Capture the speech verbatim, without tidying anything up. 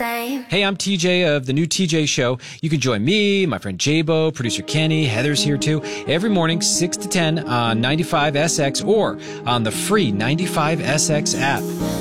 same. Hey, I'm T J of the new T J Show. You can join me, my friend Jabo, producer Kenny, Heather's here too, every morning, six to ten on ninety-five S X or on the free ninety-five S X app.